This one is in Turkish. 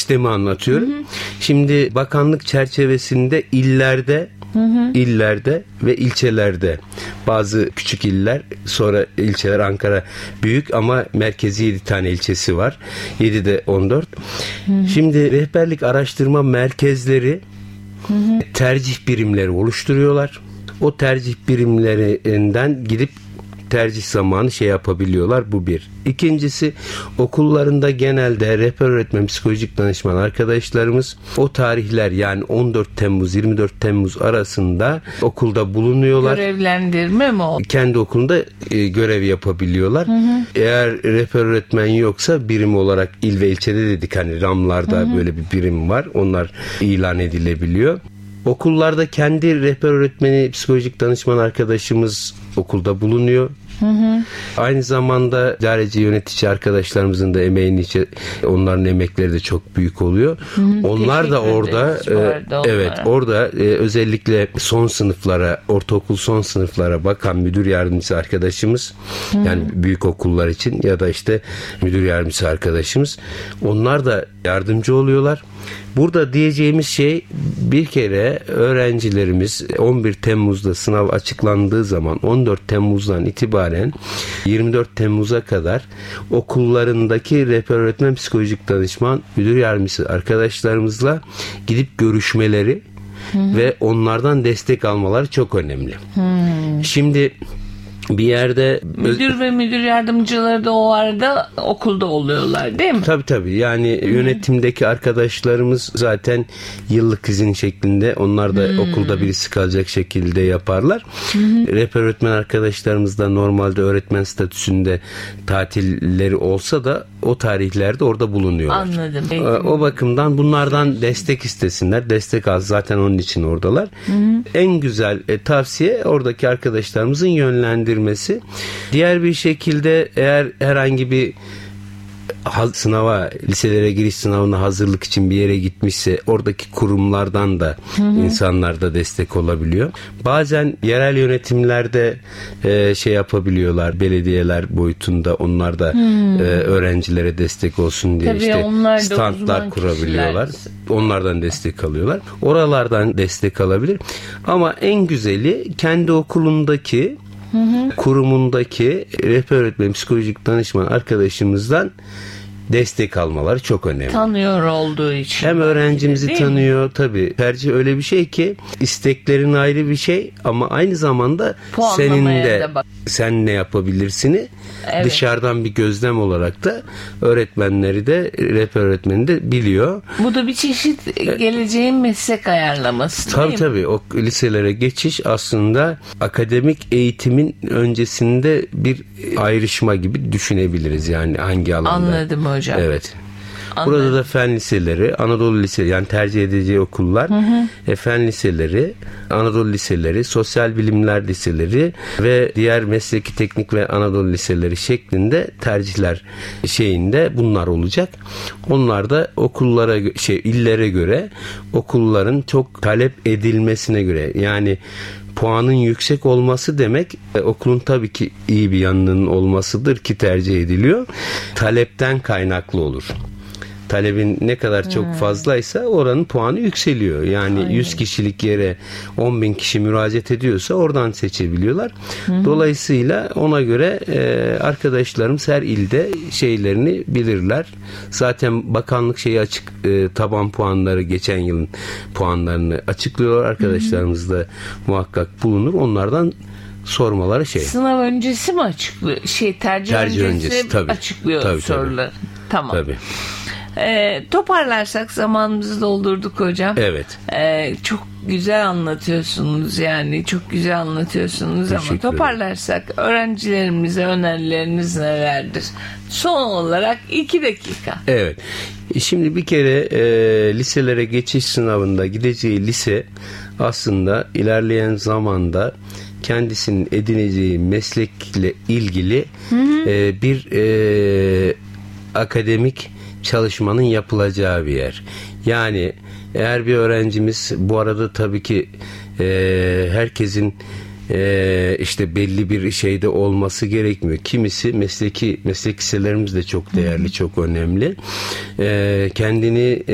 sistemi anlatıyorum. Şimdi bakanlık çerçevesinde illerde ve ilçelerde, bazı küçük iller, sonra ilçeler, Ankara büyük ama merkezi 7 tane ilçesi var. 7'de 14. Şimdi rehberlik araştırma merkezleri tercih birimleri oluşturuyorlar. O tercih birimlerinden gidip tercih zamanı yapabiliyorlar. Bu bir. İkincisi, okullarında genelde rehber öğretmen, psikolojik danışman arkadaşlarımız o tarihler, yani 14 Temmuz 24 Temmuz arasında okulda bulunuyorlar. Görevlendirme mi o? Kendi okulunda görev yapabiliyorlar. Eğer rehber öğretmen yoksa birim olarak il ve ilçede dedik, hani Ramlar'da böyle bir birim var. Onlar ilan edilebiliyor. Okullarda kendi rehber öğretmeni, psikolojik danışman arkadaşımız okulda bulunuyor. Aynı zamanda idareci, yönetici arkadaşlarımızın da onların emekleri de çok büyük oluyor. Onlar da orada orada özellikle son sınıflara, ortaokul son sınıflara bakan müdür yardımcısı arkadaşımız, yani büyük okullar için, ya da işte müdür yardımcısı arkadaşımız, onlar da yardımcı oluyorlar. Burada diyeceğimiz şey, bir kere öğrencilerimiz 11 Temmuz'da sınav açıklandığı zaman 14 Temmuz'dan itibaren 24 Temmuz'a kadar okullarındaki rehber öğretmen, psikolojik danışman, müdür yardımcısı arkadaşlarımızla gidip görüşmeleri ve onlardan destek almaları çok önemli. Şimdi bir yerde müdür ve müdür yardımcıları da o arada okulda oluyorlar, değil mi? Tabii. Yani yönetimdeki arkadaşlarımız zaten yıllık izin şeklinde, onlar da okulda birisi kalacak şekilde yaparlar. Rehber öğretmen arkadaşlarımız da normalde öğretmen statüsünde tatilleri olsa da o tarihlerde orada bulunuyorlar. Anladım. O bakımdan bunlardan destek istesinler. Destek az, zaten onun için oradalar. En güzel tavsiye oradaki arkadaşlarımızın yönlendirmesi. Diğer bir şekilde, eğer herhangi bir liselere giriş sınavına hazırlık için bir yere gitmişse, oradaki kurumlardan da insanlar da destek olabiliyor. Bazen yerel yönetimlerde yapabiliyorlar, belediyeler boyutunda, onlar da öğrencilere destek olsun diye standlar kurabiliyorlar. Onlardan destek alıyorlar. Oralardan destek alabilir. Ama en güzeli kendi okulundaki, kurumundaki rehber öğretmen, psikolojik danışman arkadaşımızdan destek almaları çok önemli. Tanıyor olduğu için. Hem öğrencimizi tanıyor, tabii. Tercih öyle bir şey ki, isteklerin ayrı bir şey ama aynı zamanda senin de sen ne yapabilirsini dışarıdan bir gözlem olarak da öğretmenleri de, rehber öğretmeni de biliyor. Bu da bir çeşit geleceğin meslek ayarlaması. Tabii. O liselere geçiş aslında akademik eğitimin öncesinde bir ayrışma gibi düşünebiliriz, yani hangi alanda. Anladım hocam. Evet. Burada da fen liseleri, Anadolu liseleri, yani tercih edeceği okullar, fen liseleri, Anadolu liseleri, sosyal bilimler liseleri ve diğer mesleki, teknik ve Anadolu liseleri şeklinde tercihler bunlar olacak. Onlar da okullara, illere göre, okulların çok talep edilmesine göre, yani puanın yüksek olması demek okulun tabii ki iyi bir yanının olmasıdır ki tercih ediliyor. Talepten kaynaklı olur. Talebin ne kadar çok fazlaysa oranın puanı yükseliyor. Yani 100 kişilik yere 10.000 kişi müracaat ediyorsa oradan seçebiliyorlar. Dolayısıyla ona göre arkadaşlarımız her ilde şeylerini bilirler. Zaten bakanlık açık, taban puanları, geçen yılın puanlarını açıklıyorlar. Arkadaşlarımız da muhakkak bulunur. Onlardan sormaları Sınav öncesi mi açıklıyor? Tercih öncesi tabii. Açıklıyor soruları. Tabii. Tamam. Tabii. Toparlarsak, zamanımızı doldurduk hocam. Evet. Çok güzel anlatıyorsunuz, yani çok güzel anlatıyorsunuz. Teşekkür ama toparlarsak öğrencilerimize önerileriniz nelerdir? Son olarak 2 dakika. Evet. Şimdi bir kere liselere geçiş sınavında gideceği lise aslında ilerleyen zamanda kendisinin edineceği meslekle ilgili bir akademik çalışmanın yapılacağı bir yer. Yani eğer bir öğrencimiz, bu arada tabii ki herkesin belli bir şeyde olması gerekmiyor. Kimisi meslek liselerimiz de çok değerli, çok önemli. Kendini